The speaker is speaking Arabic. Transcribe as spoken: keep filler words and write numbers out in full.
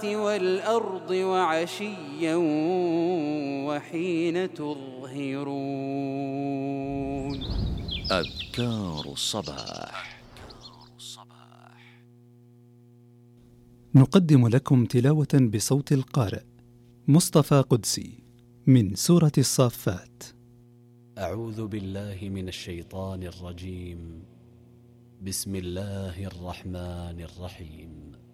السماوات والأرض وعشيا وحين تظهرون. أذكار الصباح. نقدم لكم تلاوة بصوت القارئ مصطفى قدسي من سورة الصافات. أعوذ بالله من الشيطان الرجيم. بسم الله الرحمن الرحيم.